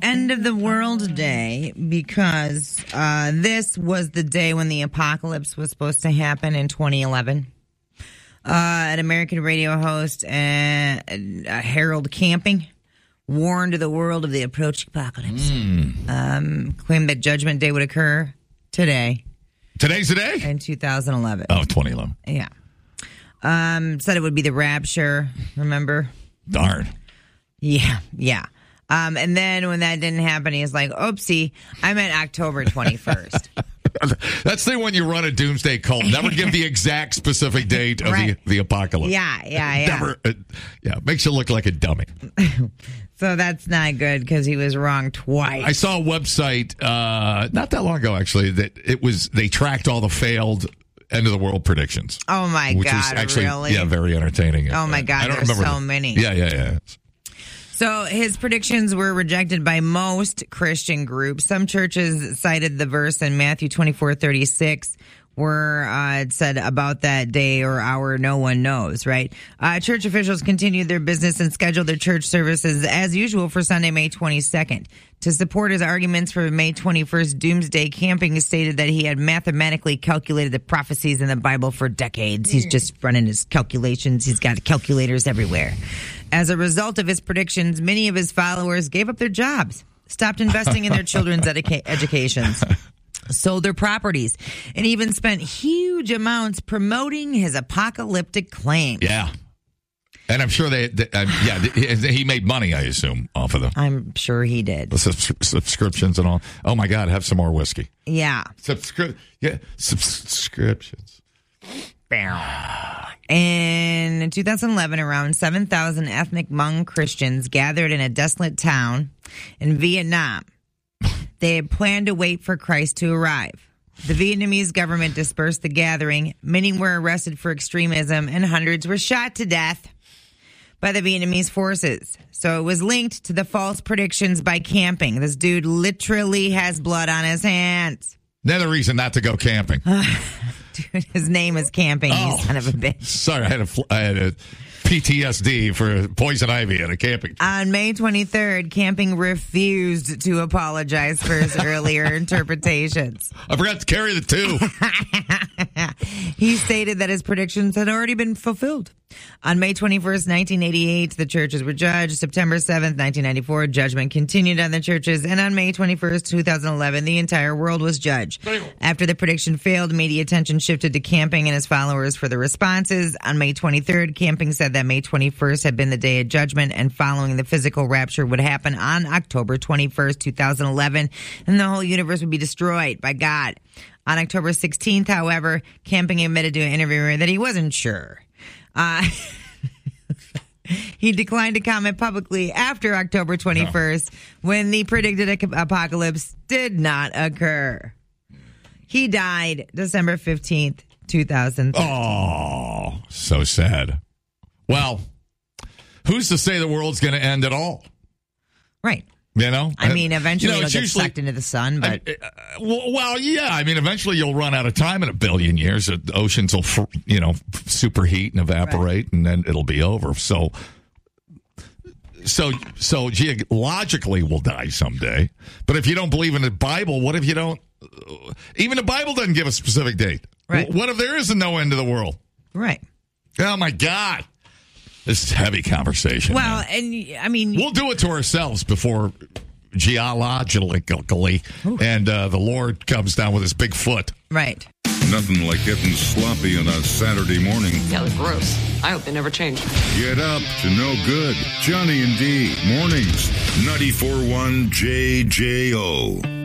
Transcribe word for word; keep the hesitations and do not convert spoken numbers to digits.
end of the world day because uh, this was the day when the apocalypse was supposed to happen in twenty eleven. Uh, an American radio host, uh, uh, Harold Camping, warned the world of the approaching apocalypse. Mm. Um, claimed that Judgment Day would occur today. Today's the day? In two thousand eleven. Oh, twenty eleven. Yeah. Um, said it would be the rapture, remember? Darn. Yeah, yeah. Um, and then when that didn't happen, he was like, oopsie, I meant October twenty-first. That's the when you run a doomsday cult. Never give the exact specific date of right. the, the apocalypse. Yeah, yeah, yeah. Never, uh, yeah, makes you look like a dummy. So that's not good because he was wrong twice. I saw a website uh, not that long ago, actually, that it was they tracked all the failed end of the world predictions. Oh my which God! was actually, really? Yeah, very entertaining. Oh my God! I don't There's remember so the, many. Yeah, yeah, yeah. So his predictions were rejected by most Christian groups. Some churches cited the verse in Matthew twenty-four thirty-six where uh, it said about that day or hour no one knows, right? Uh, church officials continued their business and scheduled their church services as usual for Sunday, May twenty-second. To support his arguments for May twenty-first, Doomsday Camping stated that he had mathematically calculated the prophecies in the Bible for decades. He's just running his calculations. He's got calculators everywhere. As a result of his predictions, many of his followers gave up their jobs, stopped investing in their children's educa- educations, sold their properties, and even spent huge amounts promoting his apocalyptic claims. Yeah. And I'm sure they, they uh, yeah, he made money, I assume, off of them. I'm sure he did. The subs- subscriptions and all. Oh, my God, have some more whiskey. Yeah. Subscri- yeah, subscriptions. In two thousand eleven, around seven thousand ethnic Hmong Christians gathered in a desolate town in Vietnam. They had planned to wait for Christ to arrive. The Vietnamese government dispersed the gathering. Many were arrested for extremism, and hundreds were shot to death by the Vietnamese forces. So it was linked to the false predictions by Camping. This dude literally has blood on his hands. Another reason not to go camping. Dude, his name is Camping, oh, you son of a bitch. Sorry, I had a, I had a P T S D for poison ivy at a camping trip. On May twenty-third, Camping refused to apologize for his earlier interpretations. I forgot to carry the two. He stated that his predictions had already been fulfilled. On May twenty-first, nineteen eighty-eight, the churches were judged. September seventh, nineteen ninety-four, judgment continued on the churches. And on May twenty-first, twenty eleven, the entire world was judged. After the prediction failed, media attention shifted to Camping and his followers for the responses. On May twenty-third, Camping said that May twenty-first had been the day of judgment, and following the physical rapture would happen on October twenty-first, twenty eleven, and the whole universe would be destroyed by God. On October sixteenth, however, Camping admitted to an interviewer that he wasn't sure. Uh, he declined to comment publicly after October twenty-first, no. when the predicted apocalypse did not occur. He died December fifteenth, two thousand thirteen. Oh, so sad. Well, who's to say the world's going to end at all? Right. You know? I mean, eventually you know, it'll get usually, sucked into the sun, but... I, uh, well, yeah. I mean, eventually you'll run out of time in a billion years. The oceans will, you know, superheat and evaporate, right. and then it'll be over. So, so, so geologically we'll die someday. But if you don't believe in the Bible, what if you don't... Even the Bible doesn't give a specific date. Right. What if there is a no end to the world? Right. Oh, my God. This is heavy conversation. Well, man. and I mean... We'll do it to ourselves before geologically, and uh, the Lord comes down with his big foot. Right. Nothing like getting sloppy on a Saturday morning. Yeah, they're gross. I hope they never change. Get up to no good. Johnny and D, mornings. ninety-four point one J J O.